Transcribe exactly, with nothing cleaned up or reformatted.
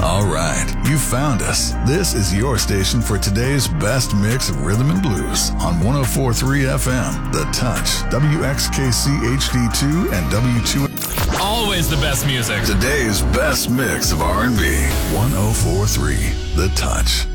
All right, you found us. This is your station for today's best mix of rhythm and blues on one oh four point three F M, The Touch, W X K C H D two and W two. Always the best music. Today's best mix of R and B, one oh four point three The Touch.